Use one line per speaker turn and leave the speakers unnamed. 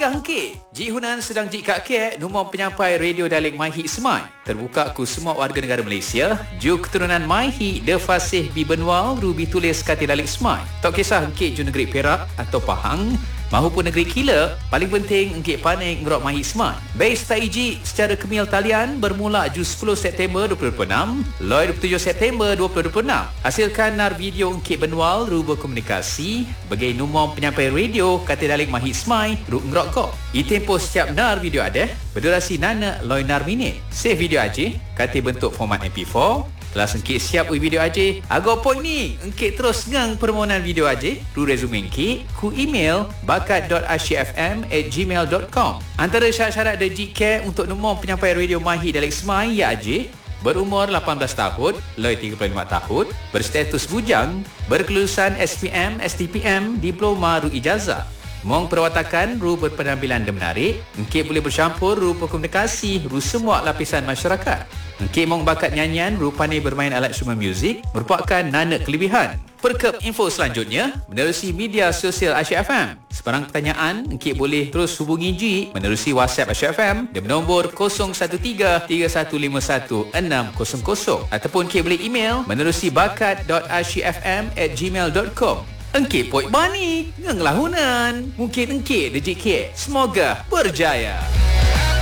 Tiga hengkit. Ji Hunan sedang jik kak kek nombor penyampai radio dialek MyHit Smart. Terbuka ku semua warga negara Malaysia. Ju keturunan MyHit, de fasih bi benwal, rubi tulis kata dialek Smart. Tak kisah hengkit ju negeri Perak atau Pahang, mahupun negeri Kila, paling penting engkit panik ngerok MyHit Smart. Base taiji secara kemil talian bermula ju 10 September 2026, loi 27 September 2026. Hasilkan nar video engkit benwal ru berkomunikasi bagai nombor penyampai radio kata dialek MyHit Smart ru ngerok kok. Tempoh setiap nar video ada berdurasi nana loi nar minit. Save video aja kata bentuk format MP4. Telah engkit siap video aja. Agak point ni, engkit terus ngang permohonan video aja. Ru resume engkit ku email bakat.asyfm@gmail.com. Antara syarat-syarat dan jika untuk nombor penyampai radio MyHit dialek Smart ya aja berumur 18 tahun, loi 35 tahun, berstatus bujang, berkelulusan SPM, STPM, diploma ru ijazah. Mong perwatakan ru berpenampilan dan menarik, engkit boleh bercampur ru berkomunikasi ru semua lapisan masyarakat. Engkit mong bakat nyanyian ru pandai bermain alat instrumen muzik merupakan nana kelebihan. Perkep info selanjutnya menerusi media sosial Asyik FM. Sebarang pertanyaan, engkit boleh terus hubungi Ji menerusi WhatsApp Asyik FM dengan nombor 0113-3151-600 ataupun engkit boleh email menerusi bakat.asyikfm@gmail.com. Engkit poik bani, ngenglah Hunan. Mungkin engkit dejik kek. Semoga berjaya.